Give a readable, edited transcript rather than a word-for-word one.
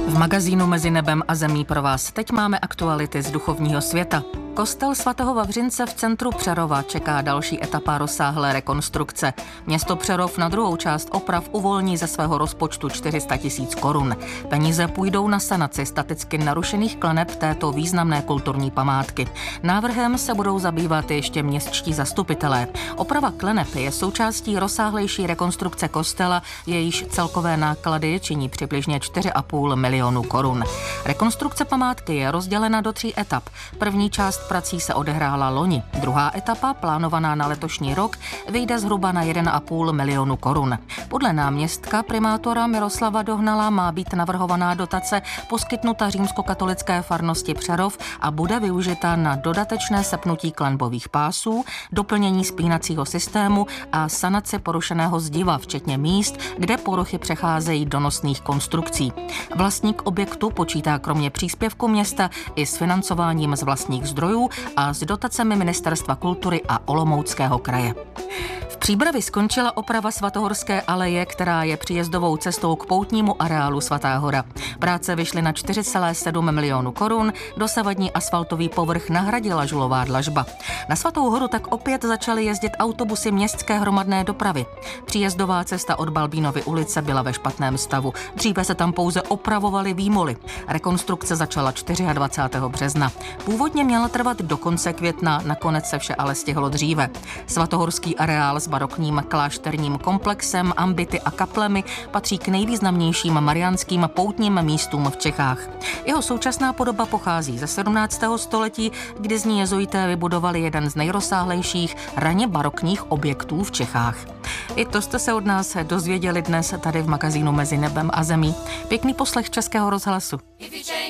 V magazínu Mezi nebem a zemí pro vás teď máme aktuality z duchovního světa. Kostel svatého Vavřince v centru Přerova čeká další etapa rozsáhlé rekonstrukce. Město Přerov na druhou část oprav uvolní ze svého rozpočtu 400 000 korun. Peníze půjdou na sanaci staticky narušených kleneb této významné kulturní památky. Návrhem se budou zabývat ještě městští zastupitelé. Oprava kleneb je součástí rozsáhlejší rekonstrukce kostela, jejíž celkové náklady činí přibližně 4,5 milionu korun. Rekonstrukce památky je rozdělena do 3 etap. První část prací se odehrála loni. Druhá etapa, plánovaná na letošní rok, vyjde zhruba na 1,5 milionu korun. Podle náměstka primátora Miroslava Dohnala má být navrhovaná dotace poskytnuta římskokatolické farnosti Přerov a bude využita na dodatečné sepnutí klenbových pásů, doplnění spínacího systému a sanaci porušeného zdiva, včetně míst, kde poruchy přecházejí do nosných konstrukcí. Vlastník objektu počítá kromě příspěvku města i s financováním z vlastních zdrojů a s dotacemi Ministerstva kultury a Olomouckého kraje. V Příbravi skončila oprava Svatohorské aleje, která je příjezdovou cestou k poutnímu areálu Svatá hora. Práce vyšly na 4,7 milionu korun, dosavadní asfaltový povrch nahradila žulová dlažba. Na Svatou horu tak opět začaly jezdit autobusy městské hromadné dopravy. Příjezdová cesta od Balbínovy ulice byla ve špatném stavu. Dříve se tam pouze opravovaly výmoly. Rekonstrukce začala 24. března. Původně měla trvat do konce května, nakonec se vše ale stihlo dříve. Svatohorský areál s barokním klášterním komplexem, ambity a kaplemi patří k nejvýznamnějším mariánským poutním místům v Čechách. Jeho současná podoba pochází ze 17. století, kdy z ní jezuité vybudovali jeden z nejrozsáhlejších raně barokních objektů v Čechách. I to jste se od nás dozvěděli dnes tady v magazínu Mezi nebem a zemí. Pěkný poslech Českého rozhlasu.